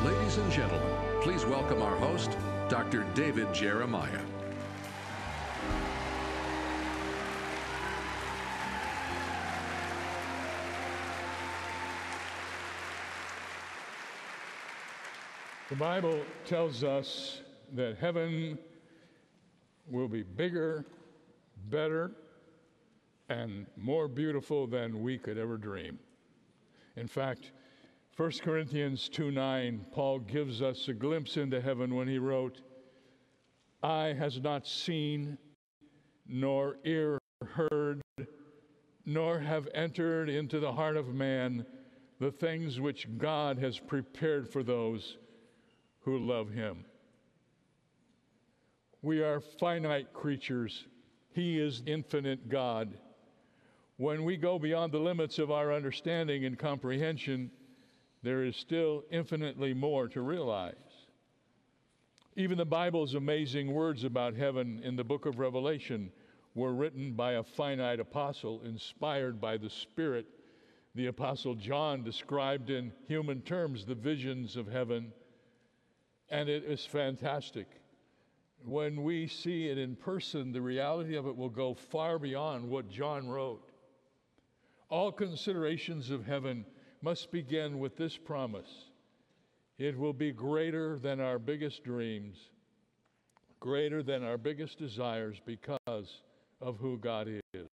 Ladies and gentlemen, please welcome our host, Dr. David Jeremiah. The Bible tells us that heaven will be bigger, better, and more beautiful than we could ever dream. In fact, 1 Corinthians 2:9, Paul gives us a glimpse into heaven when he wrote, "Eye has not seen, nor ear heard, nor have entered into the heart of man the things which God has prepared for those who love him." We are finite creatures. He is infinite God. When we go beyond the limits of our understanding and comprehension, there is still infinitely more to realize. Even the Bible's amazing words about heaven in the book of Revelation were written by a finite apostle inspired by the Spirit. The Apostle John described in human terms the visions of heaven, and it is fantastic. When we see it in person, the reality of it will go far beyond what John wrote. All considerations of heaven must begin with this promise: it will be greater than our biggest dreams, greater than our biggest desires, because of who God is,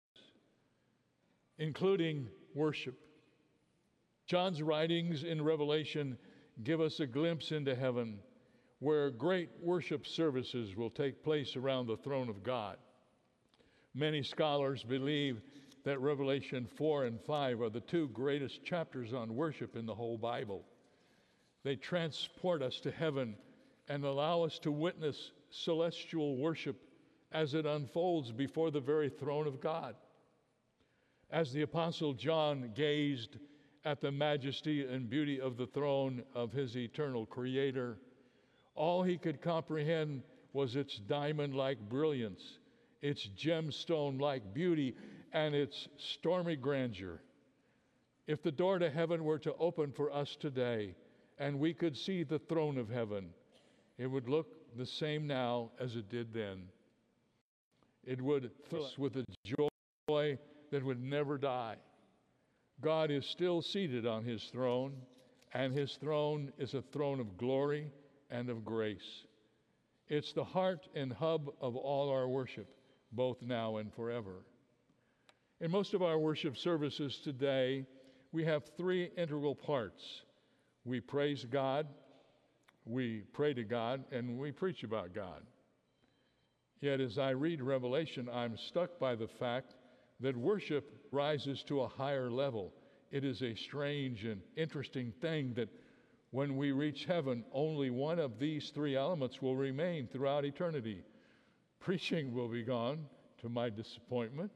including worship. John's writings in Revelation give us a glimpse into heaven, where great worship services will take place around the throne of God. Many scholars believe that Revelation 4 and 5 are the two greatest chapters on worship in the whole Bible. They transport us to heaven and allow us to witness celestial worship as it unfolds before the very throne of God. As the Apostle John gazed at the majesty and beauty of the throne of his eternal Creator, all he could comprehend was its diamond-like brilliance, its gemstone-like beauty, and its stormy grandeur. If the door to heaven were to open for us today and we could see the throne of heaven, it would look the same now as it did then. It would fill us with a joy that would never die. God is still seated on his throne, and his throne is a throne of glory and of grace. It's the heart and hub of all our worship, both now and forever. In most of our worship services today, we have three integral parts. We praise God, we pray to God, and we preach about God. Yet as I read Revelation, I'm struck by the fact that worship rises to a higher level. It is a strange and interesting thing that when we reach heaven, only one of these three elements will remain throughout eternity. Preaching will be gone, to my disappointment.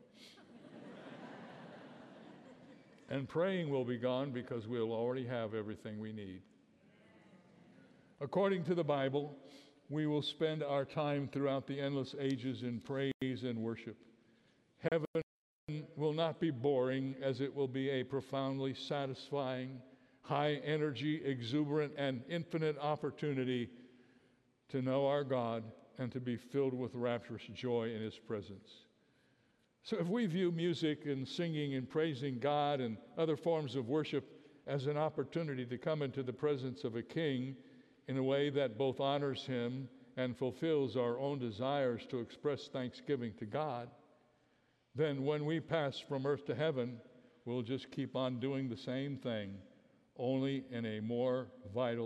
And praying will be gone because we'll already have everything we need. According to the Bible, we will spend our time throughout the endless ages in praise and worship. Heaven will not be boring, as it will be a profoundly satisfying, high energy, exuberant, and infinite opportunity to know our God and to be filled with rapturous joy in his presence. So if we view music and singing and praising God and other forms of worship as an opportunity to come into the presence of a king in a way that both honors him and fulfills our own desires to express thanksgiving to God, then when we pass from earth to heaven, we'll just keep on doing the same thing, only in a more vital